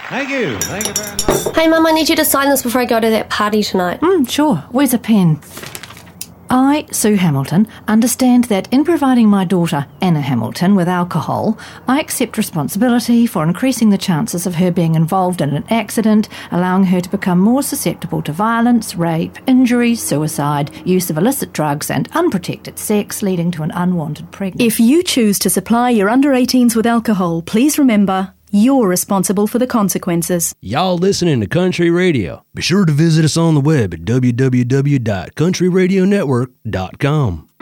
Thank you. Thank you very much. Hey, Mum, I need you to sign this before I go to that party tonight. Sure. Where's a pen? I, Sue Hamilton, understand that in providing my daughter, Anna Hamilton, with alcohol, I accept responsibility for increasing the chances of her being involved in an accident, allowing her to become more susceptible to violence, rape, injuries, suicide, use of illicit drugs and unprotected sex, leading to an unwanted pregnancy. If you choose to supply your under-18s with alcohol, please remember, you're responsible for the consequences. Y'all listening to Country Radio. Be sure to visit us on the web at www.countryradionetwork.com.